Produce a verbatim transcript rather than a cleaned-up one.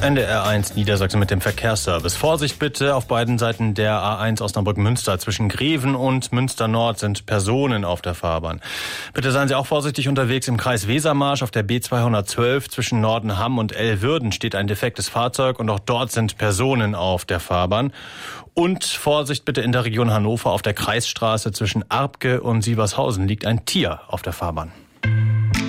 N D R eins Niedersachsen mit dem Verkehrsservice. Vorsicht bitte, auf beiden Seiten der A eins Osnabrück-Münster. Zwischen Greven und Münster-Nord sind Personen auf der Fahrbahn. Bitte seien Sie auch vorsichtig unterwegs im Kreis Wesermarsch. Auf der B zweihundertzwölf zwischen Nordenham und Elwürden steht ein defektes Fahrzeug und auch dort sind Personen auf der Fahrbahn. Und Vorsicht bitte in der Region Hannover. Auf der Kreisstraße zwischen Arbke und Sievershausen liegt ein Tier auf der Fahrbahn.